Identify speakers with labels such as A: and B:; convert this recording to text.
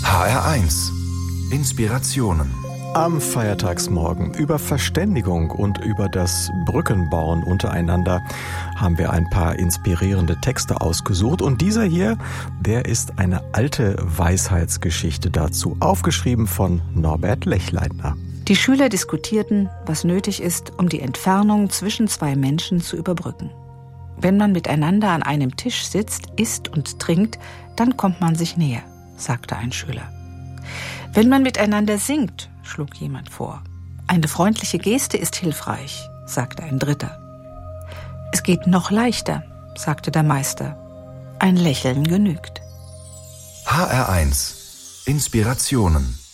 A: HR1 Inspirationen.
B: Am Feiertagsmorgen über Verständigung und über das Brückenbauen untereinander haben wir ein paar inspirierende Texte ausgesucht. Und dieser hier, der ist eine alte Weisheitsgeschichte dazu, aufgeschrieben von Norbert Lechleitner.
C: Die Schüler diskutierten, was nötig ist, um die Entfernung zwischen zwei Menschen zu überbrücken. Wenn man miteinander an einem Tisch sitzt, isst und trinkt, dann kommt man sich näher, sagte ein Schüler. Wenn man miteinander singt, schlug jemand vor. Eine freundliche Geste ist hilfreich, sagte ein Dritter. Es geht noch leichter, sagte der Meister. Ein Lächeln genügt.
A: HR1 Inspirationen.